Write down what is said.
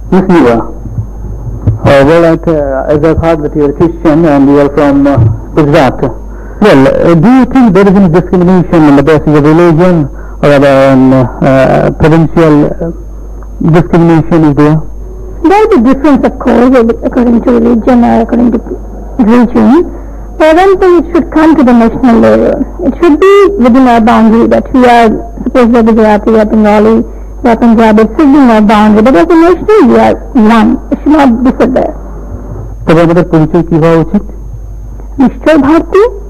Musliwa. Well, as I've heard that you are a Christian and you are from Gujarat. Well, do you think there is any discrimination on the basis of religion or provincial discrimination is there? There is a difference, of course, according to religion or according to religion. But I don't think it should come to the national level. It should be within our boundary that we are, suppose we are Gujarati, we are Bengali, we are Punjabi, it should be in our boundary. But as a nation, we are one. It should not differ there. তবে আমাদের পরিচয় কি হওয়া উচিত? নিশ্চয় ভারতীয়।